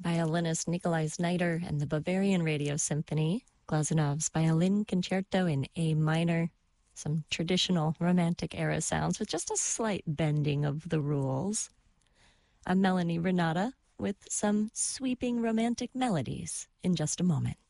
violinist Nikolai Znaider and the Bavarian Radio Symphony, Glazunov's Violin Concerto in A minor, some traditional Romantic era sounds with just a slight bending of the rules. I'm Melanie Renata with some sweeping romantic melodies in just a moment.